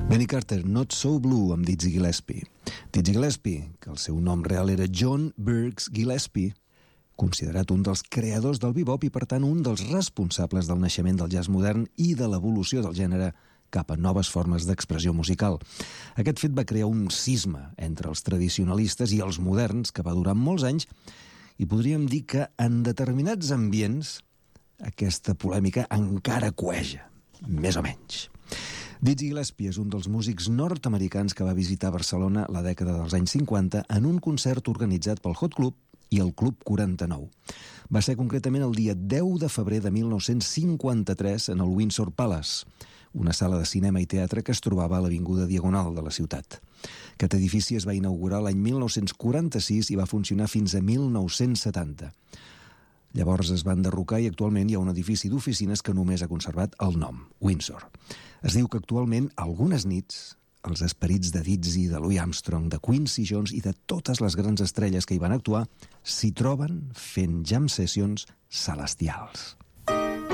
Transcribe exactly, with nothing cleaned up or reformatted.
Benny Carter, Not So Blue, amb Dizzy Gillespie. Dizzy Gillespie, que el seu nom real era John Burks Gillespie, considerat un dels creadors del bebop i, per tant, un dels responsables del naixement del jazz modern i de l'evolució del gènere cap a noves formes d'expressió musical. Aquest fet va crear un cisma entre els tradicionalistes i els moderns que va durar molts anys i podríem dir que en determinats ambients aquesta polèmica encara cueja, més o menys. Dizzy Gillespie és un dels músics nord-americans que va visitar Barcelona la dècada dels anys cinquanta en un concert organitzat pel Hot Club i el Club quaranta-nou. Va ser concretament el dia deu de febrer de mil nou-cents cinquanta-tres en el Windsor Palace, una sala de cinema i teatre que es trobava a l'avinguda Diagonal de la ciutat. Aquest edifici es va inaugurar l'any mil nou-cents quaranta-sis i va funcionar fins a mil nou-cents setanta. Llavors es va enderrocar i actualment hi ha un edifici d'oficines que només ha conservat el nom, Windsor. Es diu que actualment, algunes nits, els esperits de Dizzy, de Louis Armstrong, de Quincy Jones i de totes les grans estrelles que hi van actuar s'hi troben fent jam sessions celestials.